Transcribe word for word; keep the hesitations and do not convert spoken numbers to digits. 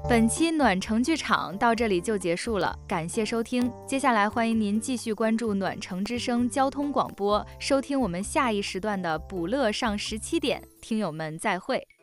本期暖城剧场到这里就结束了，感谢收听。接下来欢迎您继续关注暖城之声交通广播，收听我们下一时段的补乐上十七点。听友们再会。